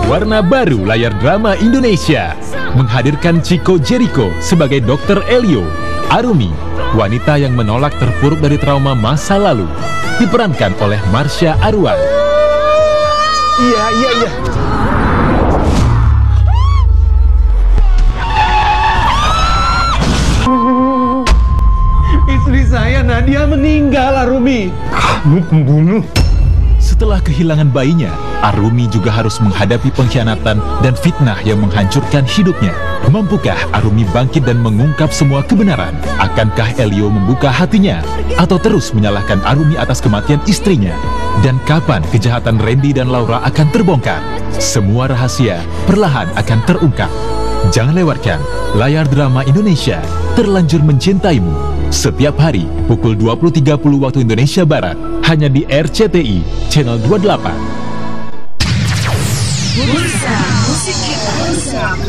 Warna baru layar drama Indonesia menghadirkan Chico Jericho sebagai Dr. Elio. Arumi, wanita yang menolak terpuruk dari trauma masa lalu, diperankan oleh Marsha Arwan. Iya. Istri saya Nadia meninggal, Arumi. Kamu pembunuh. Setelah kehilangan bayinya, Arumi juga harus menghadapi pengkhianatan dan fitnah yang menghancurkan hidupnya. Mampukah Arumi bangkit dan mengungkap semua kebenaran? Akankah Elio membuka hatinya? Atau terus menyalahkan Arumi atas kematian istrinya? Dan kapan kejahatan Randy dan Laura akan terbongkar? Semua rahasia perlahan akan terungkap. Jangan lewatkan layar drama Indonesia Terlanjur Mencintaimu setiap hari pukul 20.30 waktu Indonesia Barat hanya di RCTI channel 28. Bursa Musik